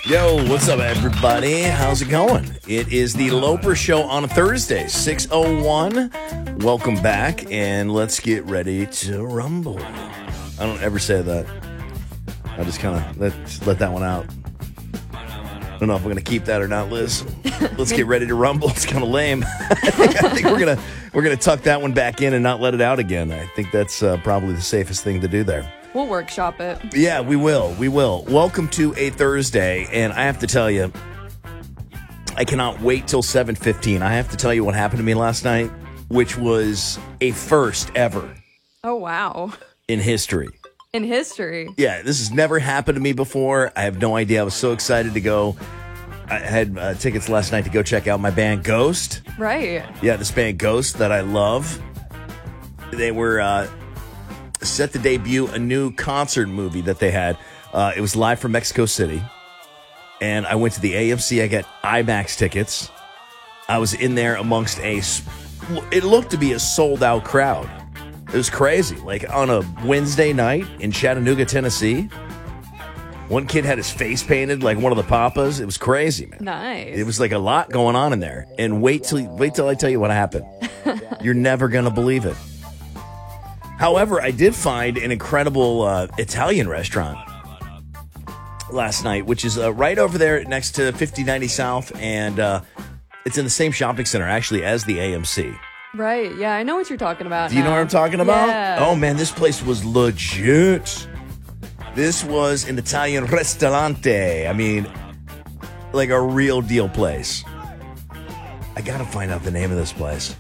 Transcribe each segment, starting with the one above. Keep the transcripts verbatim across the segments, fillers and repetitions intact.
Yo, what's up, everybody? How's it going? It is the Loper Show on a Thursday, six oh one. Welcome back, and let's get ready to rumble. I don't ever say that. I just kind of let, let that one out. I don't know if we're going to keep that or not, Liz. Let's get ready to rumble. It's kind of lame. I think, I think we're going to we're gonna tuck that one back in and not let it out again. I think that's uh, probably the safest thing to do there. We'll workshop it. Yeah, we will. We will. Welcome to a Thursday, and I have to tell you, I cannot wait till seven fifteen. I have to tell you what happened to me last night, which was a first ever. Oh, wow. In history. In history. Yeah, this has never happened to me before. I have no idea. I was so excited to go. I had uh, tickets last night to go check out my band Ghost. Right. Yeah, this band Ghost that I love. They were... Uh, set to debut a new concert movie that they had. Uh, it was live from Mexico City. And I went to the A M C. I got IMAX tickets. I was in there amongst a... It looked to be a sold-out crowd. It was crazy. Like on a Wednesday night in Chattanooga, Tennessee. One kid had his face painted like one of the Papas. It was crazy, man. Nice. It was like a lot going on in there. And wait till, wait till I tell you what happened. You're never going to believe it. However, I did find an incredible uh, Italian restaurant last night, which is uh, right over there next to fifty ninety South, and uh, it's in the same shopping center, actually, as the A M C. Right, yeah, I know what you're talking about. Do you now. know what I'm talking about? Yeah. Oh, man, this place was legit. This was an Italian restaurante. I mean, like a real deal place. I got to find out the name of this place.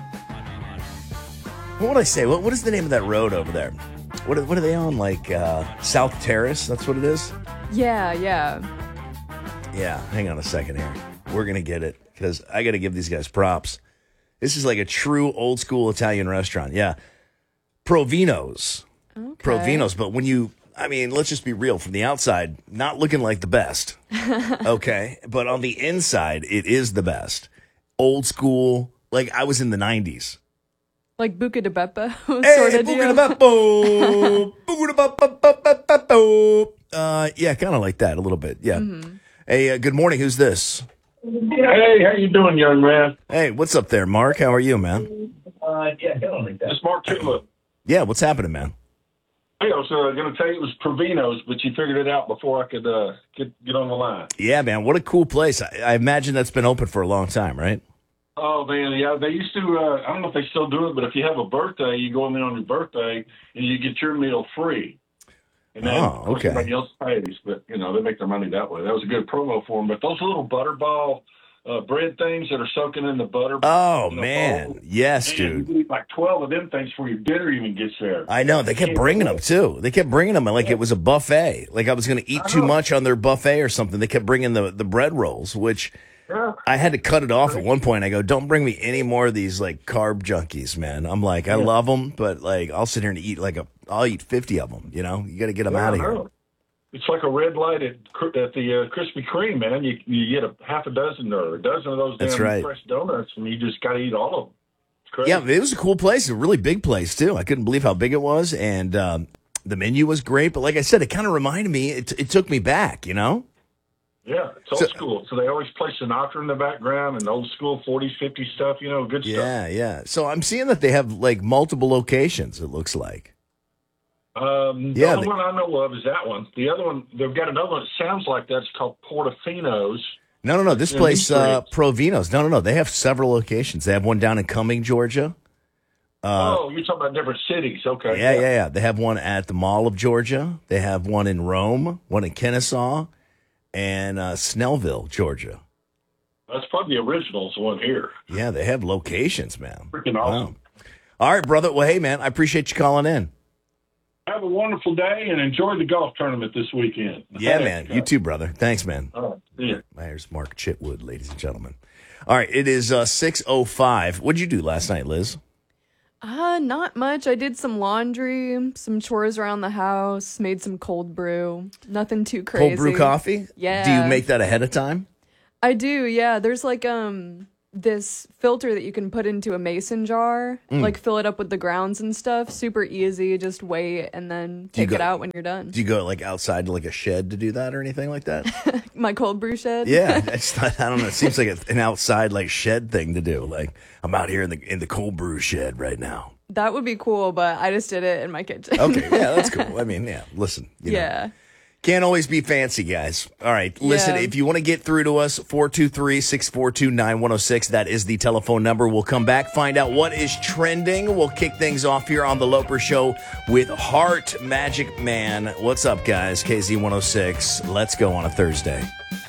What would I say? What What is the name of that road over there? What are, what are they on? Like uh, South Terrace? That's what it is? Yeah, yeah. Yeah, hang on a second here. We're going to get it because I got to give these guys props. This is like a true old school Italian restaurant. Yeah. Provino's. Okay. Provino's. But when you, I mean, let's just be real. From the outside, not looking like the best. Okay. But on the inside, it is the best. Old school. Like I was in the nineties. Like Buca di Beppo Hey, sort of Buca deal. di Beppo. Buca di Beppo. Uh, yeah, kind of like that a little bit. Yeah. Mm-hmm. Hey, uh, good morning. Who's this? Hey, how you doing, young man? Hey, what's up there, Mark? How are you, man? Uh, yeah, don't like that. It's Mark Tulip. Yeah, what's happening, man? Hey, I was uh, going to tell you it was Provino's, but you figured it out before I could uh, get get on the line. Yeah, man. What a cool place. I, I imagine that's been open for a long time, right? Oh, man, yeah. They used to, uh, I don't know if they still do it, but if you have a birthday, you go in there on your birthday, and you get your meal free. And then, Oh, of course, okay. everybody else pays, but, you know, they make their money that way. That was a good promo for them. But those little butterball uh, bread things that are soaking in the butter. Oh, in the man. bowl, Yes, man, dude. you eat like twelve of them things before your dinner even gets there. I know. They kept bringing them, too. They kept bringing them like it was a buffet. Like I was going to eat too much on their buffet or something. They kept bringing the, the bread rolls, which... Yeah. I had to cut it off at one point. I go, don't bring me any more of these like carb junkies, man. I'm like, I Yeah. love them, but like, I'll sit here and eat like a, I'll eat fifty of them. You know, you got to get them Yeah, out of I here. know. It's like a red light at, at the uh, Krispy Kreme, man. You you get a half a dozen or a dozen of those That's damn right. fresh donuts, and you just got to eat all of them. It's crazy. Yeah, it was a cool place, a really big place too. I couldn't believe how big it was, and um, the menu was great. But like I said, it kind of reminded me. It, it took me back, you know. Yeah, it's old So- school. So they always play Sinatra in the background and old school forties, fifties stuff, you know, good stuff. Yeah, yeah. So I'm seeing that they have like multiple locations. It looks like. Um, the Yeah, only they- one I know of is that one. The other one, they've got another one that sounds like that's called Portofino's. No, no, no. This Yeah, place, these uh, streets. Provino's. No, no, no. They have several locations. They have one down in Cumming, Georgia. oh, you're talking about different cities. Okay. Uh, Yeah, yeah, yeah. They have one at the Mall of Georgia. They have one in Rome, one in Kennesaw, and uh, Snellville, Georgia. That's probably the originals one here. Yeah, they have locations, man. Freaking awesome. Wow. All right, brother. Well, hey, man, I appreciate you calling in. Have a wonderful day and enjoy the golf tournament this weekend. Yeah, Thanks, man. You too, brother. Thanks, man. All right. See ya. There's Mark Chitwood, ladies and gentlemen. All right, it is uh, six oh five. What'd you do last night, Liz? Uh, not much. I did some laundry, some chores around the house, made some cold brew. Nothing too crazy. Cold brew coffee? Yeah. Do you make that ahead of time? I do, yeah. There's like um this filter that you can put into a mason jar, Mm. like fill it up with the grounds and stuff. Super easy. Just wait and then Do you take it go- out when you're done. Do you go like outside to like a shed to do that or anything like that? My cold brew shed. Yeah, it's not, I don't know. It seems like a, an outside like shed thing to do. Like I'm out here in the in the cold brew shed right now. That would be cool, but I just did it in my kitchen. Okay, yeah, that's cool. I mean, yeah, listen, you know. Yeah. Can't always be fancy, guys. All right. Listen, Yeah. if you want to get through to us, four two three, six four two, nine one zero six. That is the telephone number. We'll come back, find out what is trending. We'll kick things off here on The Loper Show with Heart Magic Man. What's up, guys? K Z one oh six. Let's go on a Thursday.